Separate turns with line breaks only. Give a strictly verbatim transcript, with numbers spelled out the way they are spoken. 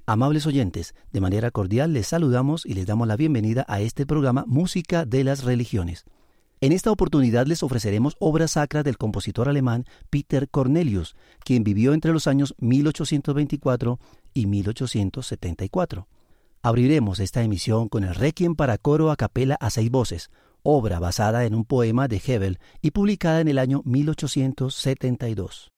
Amables oyentes, de manera cordial les saludamos y les damos la bienvenida a este programa Música de las Religiones. En esta oportunidad les ofreceremos obras sacras del compositor alemán Peter Cornelius, quien vivió entre los años mil ochocientos veinticuatro y mil ochocientos setenta y cuatro. Abriremos esta emisión con el Requiem para coro a capela a seis voces, obra basada en un poema de Hebel y publicada en el año mil ochocientos setenta y dos.